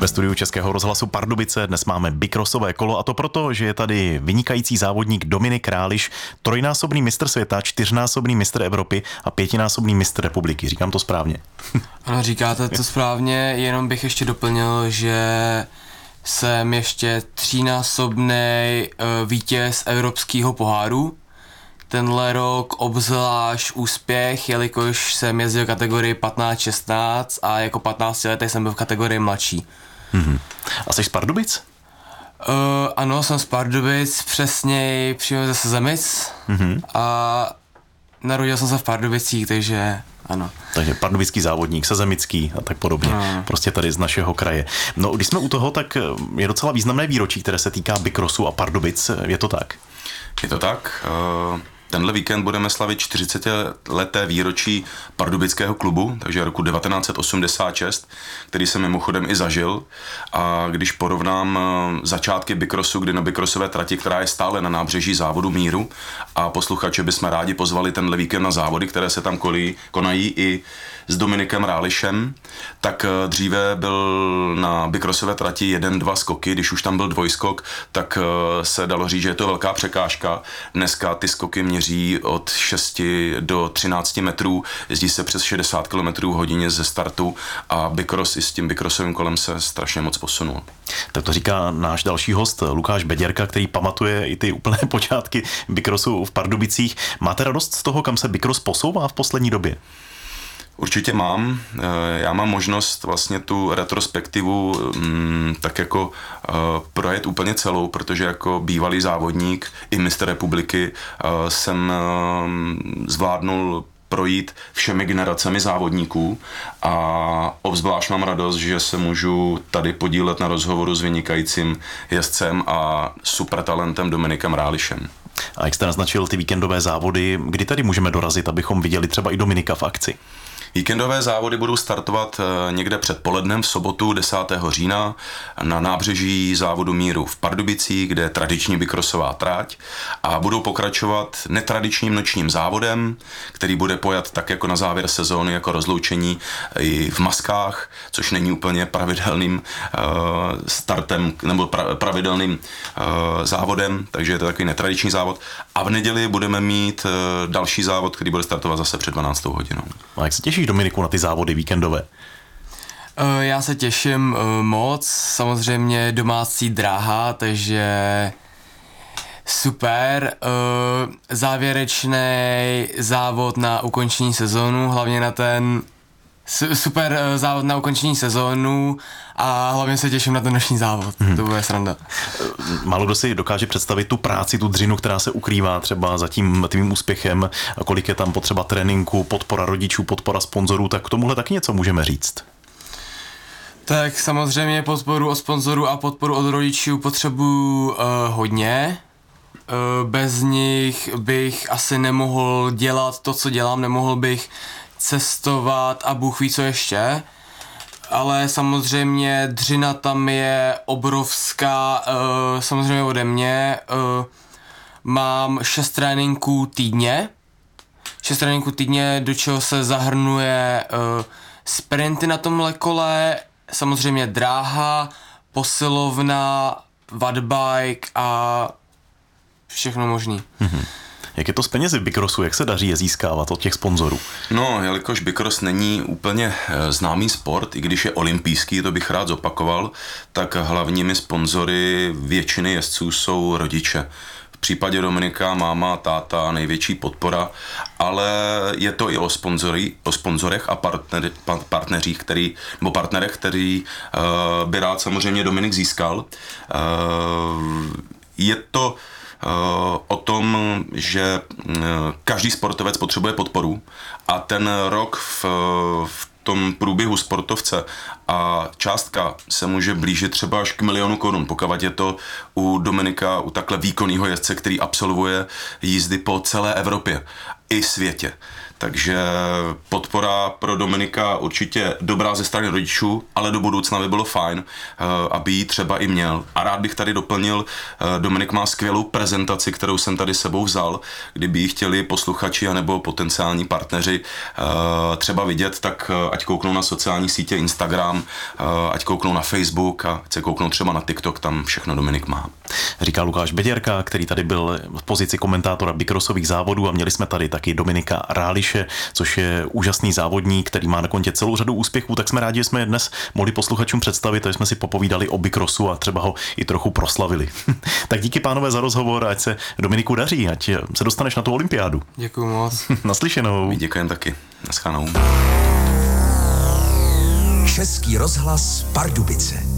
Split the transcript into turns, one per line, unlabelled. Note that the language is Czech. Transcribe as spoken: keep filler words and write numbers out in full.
Ve studiu Českého rozhlasu Pardubice dnes máme bicrossové kolo, a to proto, že je tady vynikající závodník Dominik Ráliš, trojnásobný mistr světa, čtyřnásobný mistr Evropy a pětinásobný mistr republiky. Říkám to správně?
Ano, říkáte to správně, jenom bych ještě doplnil, že jsem ještě třínásobný vítěz evropského poháru. Tenhle rok obzvlášť úspěch, jelikož jsem jezdil v kategorii patnáct šestnáct a jako patnáctiletý jsem byl v kategorii mladší.
Mm-hmm. A jsi z Pardubic?
Uh, ano, jsem z Pardubic, přesněji přímo ze Sezemic mm-hmm. a narodil jsem se v Pardubicích, takže ano.
Takže pardubický závodník, sezemický a tak podobně. No. Prostě tady z našeho kraje. No, když jsme u toho, tak je docela významné výročí, které se týká bicrossu a Pardubic. Je to tak?
Je to tak. Tenhle víkend budeme slavit čtyřicetileté výročí pardubického klubu, takže roku devatenáct set osmdesát šest, který jsem mimochodem i zažil. A když porovnám začátky bicrossu, kdy na bicrossové trati, která je stále na nábřeží závodu Míru, a posluchače bychom rádi pozvali tenhle víkend na závody, které se tam kolí, konají i s Dominikem Rálišem, tak dříve byl na bicrossové trati jeden, dva skoky, když už tam byl dvojskok, tak se dalo říct, že je to velká překážka. Dneska ty skoky měří od šesti do třinácti metrů, jezdí se přes šedesát kilometrů hodině ze startu a bicross i s tím bicrossovým kolem se strašně moc posunul.
Tak to říká náš další host Lukáš Beděrka, který pamatuje i ty úplné počátky bicrossu v Pardubicích. Máte radost z toho, kam se bicross posouvá v poslední době?
Určitě mám. Já mám možnost vlastně tu retrospektivu mm, tak jako uh, projet úplně celou, protože jako bývalý závodník i mistr republiky uh, jsem uh, zvládnul projít všemi generacemi závodníků a obzvlášť mám radost, že se můžu tady podílet na rozhovoru s vynikajícím jezdcem a super talentem Dominikem Rálišem.
A jak jste naznačil ty víkendové závody, kdy tady můžeme dorazit, abychom viděli třeba i Dominika v akci?
Víkendové závody budou startovat někde před polednem v sobotu desátého října na nábřeží závodu Míru v Pardubicích, kde je tradiční bicrossová trať, a budou pokračovat netradičním nočním závodem, který bude pojat tak jako na závěr sezóny, jako rozloučení i v maskách, což není úplně pravidelným uh, startem nebo pra, pravidelným uh, závodem, takže je to takový netradiční závod. A v neděli budeme mít uh, další závod, který bude startovat zase před dvanáctou hodinou.
A jak se těšíš, Dominiku, na ty závody víkendové?
Já se těším moc, samozřejmě domácí dráha, takže super. Závěrečný závod na ukončení sezónu, hlavně na ten super závod na ukončení sezónu a hlavně se těším na ten dnešní závod, hmm. to bude sranda.
Málo kdo si dokáže představit tu práci, tu dřinu, která se ukrývá třeba za tím tvým úspěchem, kolik je tam potřeba tréninku, podpora rodičů, podpora sponzorů, tak k tomuhle taky něco můžeme říct.
Tak samozřejmě podporu od sponzorů a podporu od rodičů potřebuju uh, hodně. Uh, bez nich bych asi nemohl dělat to, co dělám, nemohl bych cestovat a Bůh ví co ještě, ale samozřejmě dřina tam je obrovská, uh, samozřejmě ode mě. Uh, mám šest tréninků týdně, šest tréninků týdně, do čeho se zahrnuje uh, sprinty na tomhle kole, samozřejmě dráha, posilovna, wattbike a všechno možný. Mm-hmm.
Jak je to s penězi v bicrossu? Jak se daří je získávat od těch sponzorů?
No, jelikož bicross není úplně známý sport, i když je olympijský, to bych rád zopakoval, tak hlavními sponzory většiny jezdců jsou rodiče. V případě Dominika máma, táta, největší podpora, ale je to i o, sponzory, o sponzorech a partner, partnerích, který, nebo partnerech, který uh, by rád samozřejmě Dominik získal. Uh, je to Uh, o tom, že uh, každý sportovec potřebuje podporu a ten rok v, v tom průběhu sportovce a částka se může blížit třeba až k milionu korun, pokud je to u Dominika, u takhle výkonného jezdce, který absolvuje jízdy po celé Evropě i světě. Takže podpora pro Dominika určitě dobrá ze strany rodičů, ale do budoucna by bylo fajn, aby ji třeba i měl. A rád bych tady doplnil, Dominik má skvělou prezentaci, kterou jsem tady sebou vzal. Kdyby ji chtěli posluchači anebo potenciální partneři třeba vidět, tak ať kouknou na sociální sítě Instagram, ať kouknou na Facebook a ať se kouknou třeba na TikTok, tam všechno Dominik má.
Říká Lukáš Beděrka, který tady byl v pozici komentátora bikrossových závodů, a měli jsme tady taky Dominika Ráliše, což je úžasný závodník, který má na kontě celou řadu úspěchů, tak jsme rádi, že jsme je dnes mohli posluchačům představit, a jsme si popovídali o bikrosu a třeba ho i trochu proslavili. Tak díky, pánové, za rozhovor, ať se Dominiku daří, ať se dostaneš na tu olympiádu.
Děkuju moc.
Naslyšenou.
My děkujeme taky. Naschledanou.
Český rozhlas Pardubice.